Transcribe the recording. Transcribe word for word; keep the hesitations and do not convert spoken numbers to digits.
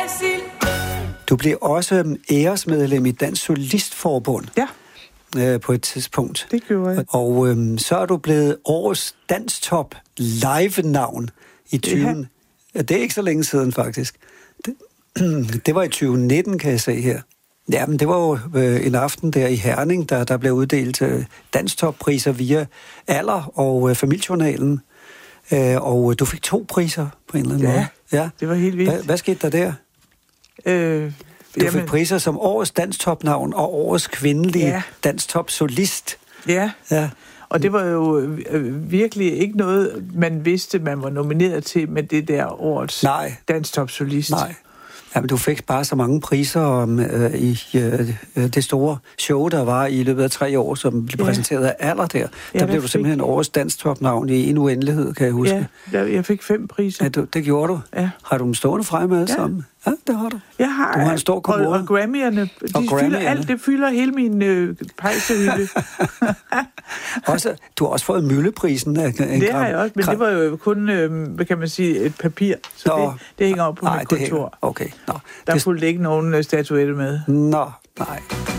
Du blev også æresmedlem i Dansk Solistforbund. Ja. Øh, på et tidspunkt. Det gjorde jeg. Og øhm, så er du blevet årets Danstop live-navn i tyve. Ja. Det er ikke så længe siden, faktisk. Det, det var i tyve nitten, kan jeg se her. Jamen, det var jo øh, en aften der i Herning, der, der blev uddelt øh, Danstop-priser via Aller og øh, Familiejournalen. Øh, og du fik to priser på en eller anden ja, måde. Ja, det var helt vildt. Hva, hvad skete der der? Øh, du jamen, fik priser som årets Danstop-navn og årets kvindelige ja. Danstop-solist. Ja, ja. Og det var jo øh, virkelig ikke noget, man vidste, man var nomineret til med det der årets Danstop-solist. Nej. Jamen, du fik bare så mange priser om, øh, i øh, det store show, der var i løbet af tre år, som blev ja. præsenteret af Aller der. Ja, der blev du fik... simpelthen årets Danstop-navn i en uendelighed, kan jeg huske. Ja, jeg fik fem priser. Ja, du, det gjorde du. Ja. Har du dem stående fremme alle ja. sammen? Ja, det har du. Jeg har, du har en stor kommode. Og, og Grammy'erne, de og fylder Grammy'erne. alt, det fylder hele min øh, pejsehylde. også, du har også fået Mølleprisen. Af, en det har jeg også, men det var jo kun, øh, hvad kan man sige, et papir, så Nå, det, det hænger op på nej, mit kontor. Okay. Nå, der det... fulgte ikke nogen øh, statuette med. Nå, nej.